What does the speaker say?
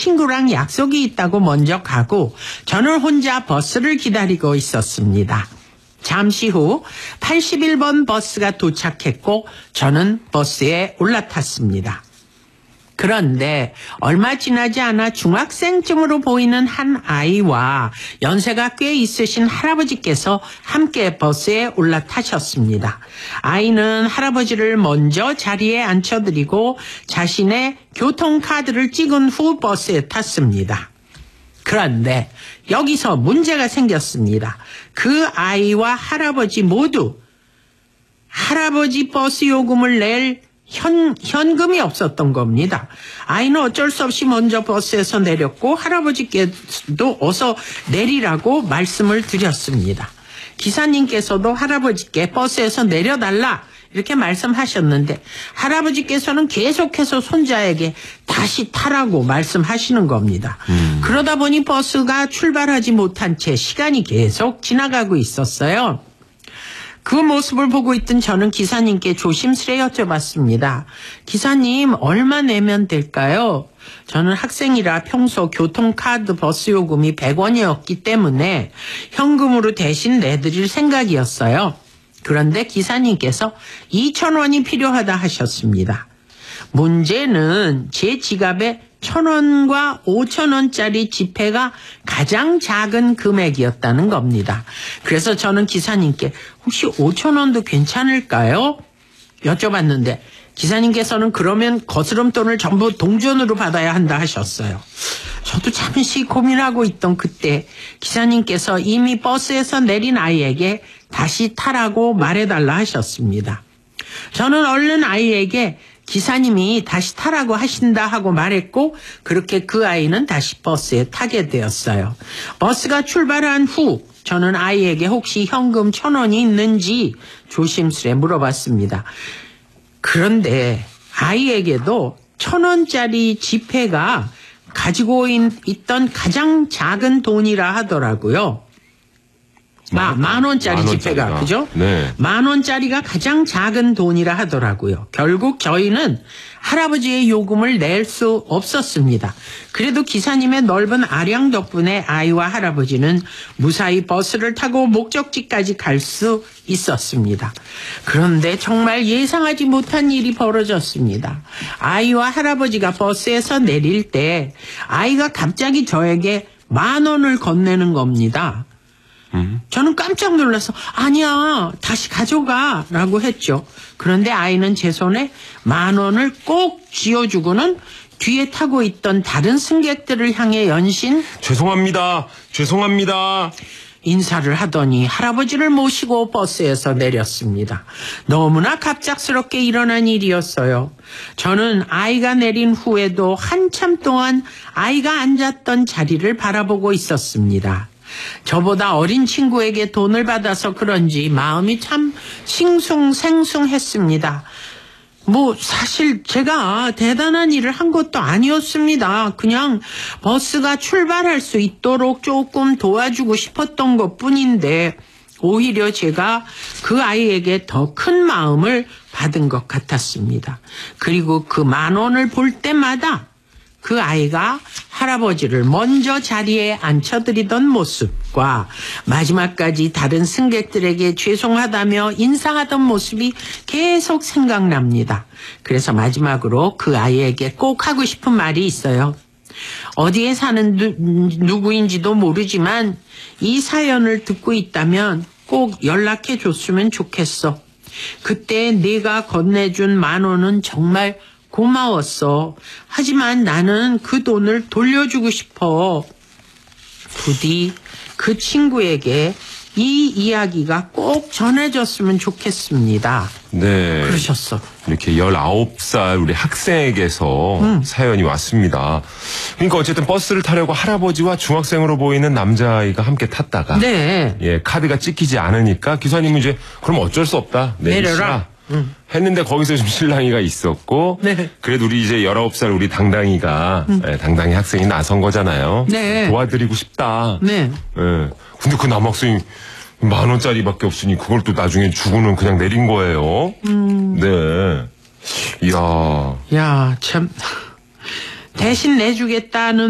친구랑 약속이 있다고 먼저 가고 저는 혼자 버스를 기다리고 있었습니다. 잠시 후 81번 버스가 도착했고 저는 버스에 올라탔습니다. 그런데 얼마 지나지 않아 중학생쯤으로 보이는 한 아이와 연세가 꽤 있으신 할아버지께서 함께 버스에 올라타셨습니다. 아이는 할아버지를 먼저 자리에 앉혀드리고 자신의 교통카드를 찍은 후 버스에 탔습니다. 그런데 여기서 문제가 생겼습니다. 그 아이와 할아버지 모두 할아버지 버스 요금을 낼 현금이 없었던 겁니다. 아이는 어쩔 수 없이 먼저 버스에서 내렸고 할아버지께도 어서 내리라고 말씀을 드렸습니다. 기사님께서도 할아버지께 버스에서 내려달라 이렇게 말씀하셨는데 할아버지께서는 계속해서 손자에게 다시 타라고 말씀하시는 겁니다. 그러다 보니 버스가 출발하지 못한 채 시간이 계속 지나가고 있었어요. 그 모습을 보고 있던 저는 기사님께 조심스레 여쭤봤습니다. 기사님, 얼마 내면 될까요? 저는 학생이라 평소 교통카드 버스 요금이 100원이었기 때문에 현금으로 대신 내드릴 생각이었어요. 그런데 기사님께서 2,000원이 필요하다 하셨습니다. 문제는 제 지갑에 1,000원과 5,000원짜리 지폐가 가장 작은 금액이었다는 겁니다. 그래서 저는 기사님께 혹시 5,000원도 괜찮을까요? 여쭤봤는데 기사님께서는 그러면 거스름돈을 전부 동전으로 받아야 한다 하셨어요. 저도 잠시 고민하고 있던 그때 기사님께서 이미 버스에서 내린 아이에게 다시 타라고 말해달라 하셨습니다. 저는 얼른 아이에게 기사님이 다시 타라고 하신다 하고 말했고 그렇게 그 아이는 다시 버스에 타게 되었어요. 버스가 출발한 후 저는 아이에게 혹시 현금 1,000원이 있는지 조심스레 물어봤습니다. 그런데 아이에게도 1,000원짜리 지폐가 가지고 있던 가장 작은 돈이라 하더라고요. 만 원짜리 지폐가, 그죠? 네. 10,000원짜리가 가장 작은 돈이라 하더라고요. 결국 저희는 할아버지의 요금을 낼 수 없었습니다. 그래도 기사님의 넓은 아량 덕분에 아이와 할아버지는 무사히 버스를 타고 목적지까지 갈 수 있었습니다. 그런데 정말 예상하지 못한 일이 벌어졌습니다. 아이와 할아버지가 버스에서 내릴 때 아이가 갑자기 저에게 10,000원을 건네는 겁니다. 저는 깜짝 놀라서 아니야 다시 가져가 라고 했죠. 그런데 아이는 제 손에 10,000원을 꼭 쥐어주고는 뒤에 타고 있던 다른 승객들을 향해 연신 죄송합니다. 인사를 하더니 할아버지를 모시고 버스에서 내렸습니다. 너무나 갑작스럽게 일어난 일이었어요. 저는 아이가 내린 후에도 한참 동안 아이가 앉았던 자리를 바라보고 있었습니다. 저보다 어린 친구에게 돈을 받아서 그런지 마음이 참 싱숭생숭했습니다. 사실 제가 대단한 일을 한 것도 아니었습니다. 그냥 버스가 출발할 수 있도록 조금 도와주고 싶었던 것뿐인데 오히려 제가 그 아이에게 더 큰 마음을 받은 것 같았습니다. 그리고 그 10,000원을 볼 때마다 그 아이가 할아버지를 먼저 자리에 앉혀드리던 모습과 마지막까지 다른 승객들에게 죄송하다며 인사하던 모습이 계속 생각납니다. 그래서 마지막으로 그 아이에게 꼭 하고 싶은 말이 있어요. 어디에 사는 누구인지도 모르지만 이 사연을 듣고 있다면 꼭 연락해 줬으면 좋겠어. 그때 네가 건네준 10,000원은 정말 고마웠어. 하지만 나는 그 돈을 돌려주고 싶어. 부디 그 친구에게 이 이야기가 꼭 전해졌으면 좋겠습니다. 네. 그러셨어. 이렇게 19살 우리 학생에게서 사연이 왔습니다. 그러니까 어쨌든 버스를 타려고 할아버지와 중학생으로 보이는 남자아이가 함께 탔다가 네. 카드가 찍히지 않으니까 기사님은 이제 그럼 어쩔 수 없다. 내려라. 했는데 거기서 좀 실랑이가 있었고 네. 그래도 우리 이제 19살 우리 당당이가 당당히 학생이 나선 거잖아요. 네. 도와드리고 싶다. 네. 근데 그 남학생이 10,000원짜리밖에 없으니 그걸 또 나중에 주고는 그냥 내린 거예요. 네. 이야. 야, 참. 대신 내주겠다는